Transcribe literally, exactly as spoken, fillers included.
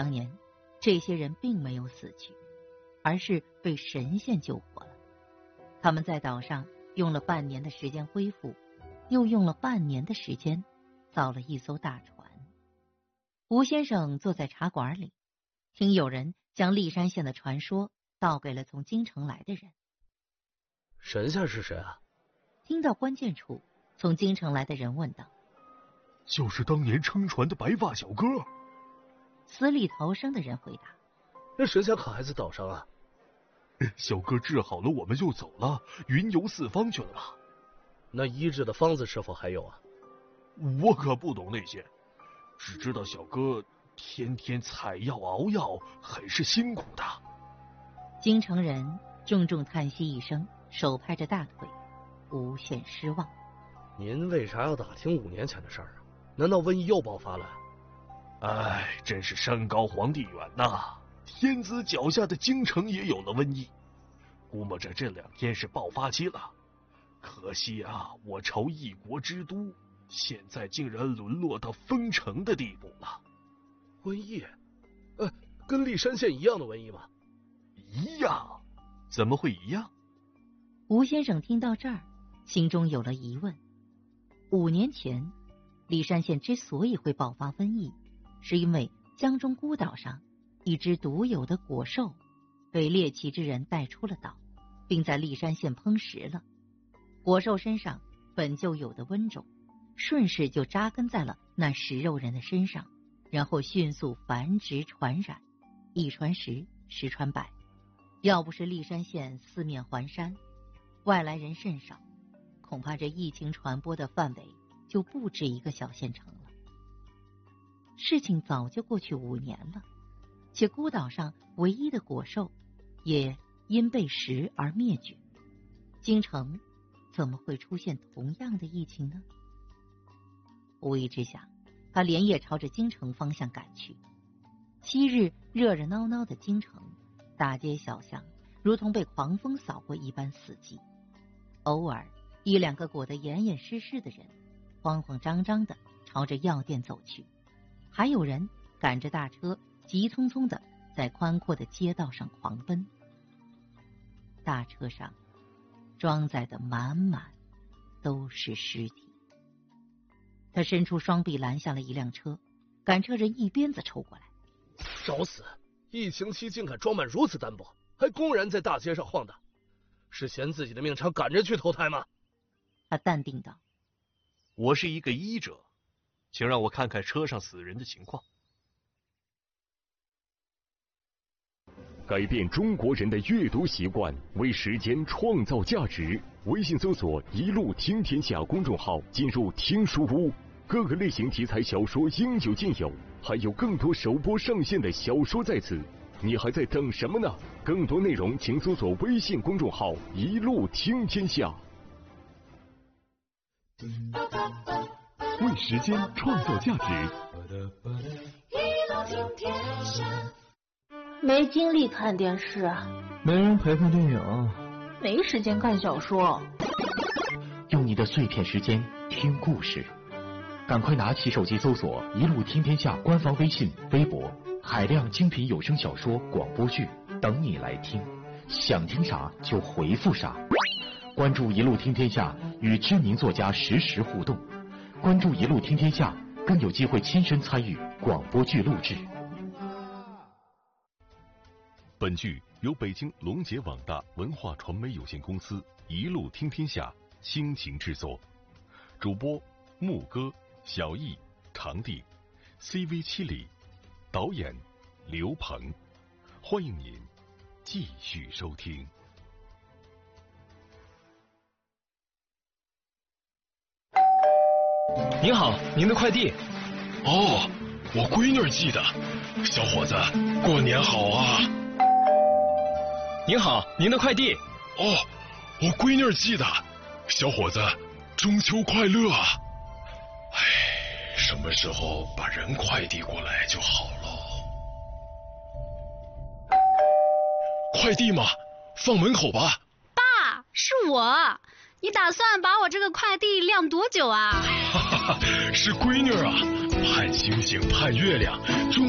当年，这些人并没有死去，而是被神仙救活了。他们在岛上用了半年的时间恢复，又用了半年的时间造了一艘大船。吴先生坐在茶馆里，听有人将骊山县的传说道给了从京城来的人。 神仙是谁啊？ 听到关键处，从京城来的人问道： 就是当年撑船的白发小哥。 死里逃生的人回答： 那神仙可还在岛上啊？ 小哥治好了我们就走了，云游四方去了吧？ 那医治的方子是否还有啊？ 我可不懂那些，只知道小哥天天采药熬药，很是辛苦的。 京城人重重叹息一声，手拍着大腿，无限失望。 您为啥要打听五年前的事儿啊？难道瘟疫又爆发了？ 哎，真是山高皇帝远呐！天子脚下的京城也有了瘟疫，估摸着这两天是爆发期了。可惜啊，我朝一国之都，现在竟然沦落到封城的地步了。 瘟疫？呃，跟骊山县一样的瘟疫吗？ 一样？怎么会一样？ 吴先生听到这儿，心中有了疑问。五年前，骊山县之所以会爆发瘟疫，是因为江中孤岛上一只独有的果兽被猎奇之人带出了岛，并在骊山县烹食了。果兽身上本就有的瘟种，顺势就扎根在了那食肉人的身上，然后迅速繁殖传染，一传十，十传百。要不是骊山县四面环山，外来人甚少，恐怕这疫情传播的范围就不止一个小县城了。事情早就过去五年了，且孤岛上唯一的果兽也因被食而灭绝，京城怎么会出现同样的疫情呢？无意之下，他连夜朝着京城方向赶去。七日热热闹闹的京城，大街小巷如同被狂风扫过一般死寂，偶尔一两个裹得严严实实的人慌慌张张地朝着药店走去，还有人赶着大车急匆匆地在宽阔的街道上狂奔。大车上装载的满满都是尸体。他伸出双臂拦下了一辆车，赶车人一鞭子抽过来。 找死！疫情期竟敢装满如此单薄，还公然在大街上晃荡，是嫌自己的命长赶着去投胎吗？ 他淡定道： 我是一个医者，请让我看看车上死人的情况。 改变中国人的阅读习惯，为时间创造价值。微信搜索“一路听天下”公众号，进入听书屋，各个类型题材小说应有尽有，还有更多首播上线的小说在此，你还在等什么呢？更多内容请搜索微信公众号“一路听天下”。为时间创造价值。 一路听天下。没精力看电视啊， 没人陪看电影， 没时间看小说。 用你的碎片时间听故事，赶快拿起手机搜索“一路听天下”官方微信、微博，海量精品有声小说、广播剧等你来听，想听啥就回复啥。关注“一路听天下”，与知名作家实时互动。关注“一路听天下”，更有机会亲身参与广播剧录制。 本剧由北京龙杰网大文化传媒有限公司一路听天下倾情制作，主播牧歌、小易、长地 ，C V 七里，导演刘鹏。欢迎您继续收听。 您好，您的快递。 哦，我闺女寄的。小伙子，过年好啊！ 您好，您的快递。 哦，我闺女寄的。小伙子，中秋快乐啊！哎，什么时候把人快递过来就好了。快递吗？放门口吧。 爸，是我。你打算把我这个快递晾多久啊？ 哈哈哈，是闺女啊，盼星星盼月亮，中